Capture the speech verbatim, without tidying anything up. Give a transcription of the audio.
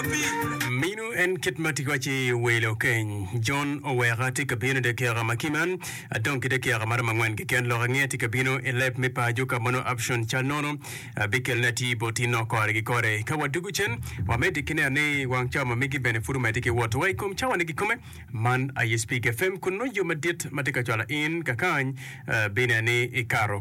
Minu en kitmati kwachi welo ken John Owera tika bino de kera makiman adon kide kera mara mangwen kiken lorangia tika bino elep mipa juka mono option chanono bikel nati botino kore kikore kawa duguchen wamedi kine ane wangchama miki benefuru matiki watu waikum chawa niki kume man I S P F M kuno yumadit matika chwala in kakany bina ane ikaro